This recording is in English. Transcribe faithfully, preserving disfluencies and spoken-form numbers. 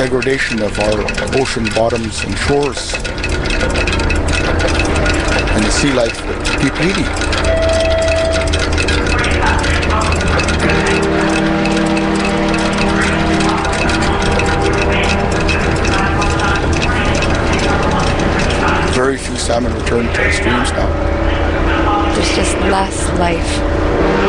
degradation of our ocean bottoms and shores, and the sea life depleting. Very few salmon return to the streams now. There's just less life